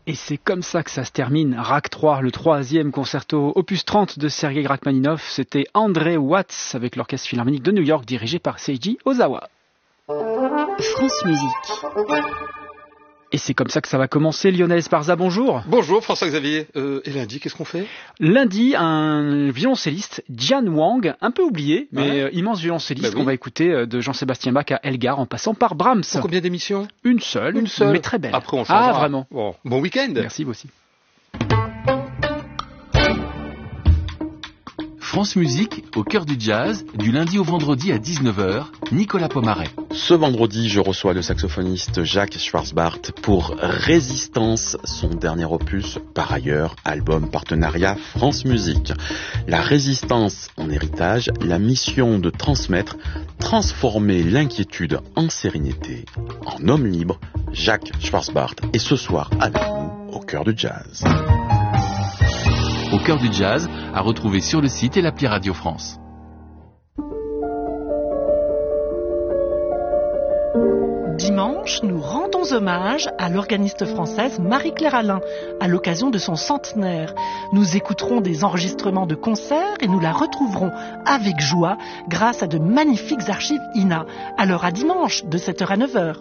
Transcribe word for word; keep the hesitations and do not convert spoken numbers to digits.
Et c'est comme ça que ça se termine. Rach trois, le troisième concerto opus trente de Sergei Rachmaninov. C'était André Watts avec l'Orchestre Philharmonique de New York dirigé par Seiji Ozawa. France Musique. Et c'est comme ça que ça va commencer. Lionel Esparza, bonjour. Bonjour François-Xavier. Euh, et lundi, qu'est-ce qu'on fait? Lundi, un violoncelliste, Jian Wang, un peu oublié, mais ouais. euh, immense violoncelliste, bah oui. qu'on va écouter euh, de Jean-Sébastien Bach à Elgar en passant par Brahms. Pour combien d'émissions? Une seule, Une seule, mais très belle. Après on changera. Ah, vraiment. Bon, bon week-end. Merci, vous aussi. France Musique, au cœur du jazz, du lundi au vendredi à dix-neuf heures, Nicolas Pomaret. Ce vendredi, je reçois le saxophoniste Jacques Schwarzbart pour Résistance, son dernier opus, par ailleurs, album partenariat France Musique. La résistance en héritage, la mission de transmettre, transformer l'inquiétude en sérénité, en homme libre, Jacques Schwarzbart est ce soir avec nous au cœur du jazz. Au cœur du jazz, à retrouver sur le site et l'appli Radio France. Dimanche, nous rendons hommage à l'organiste française Marie-Claire Alain, à l'occasion de son centenaire. Nous écouterons des enregistrements de concerts et nous la retrouverons avec joie grâce à de magnifiques archives I N A. Alors à dimanche, de sept heures à neuf heures.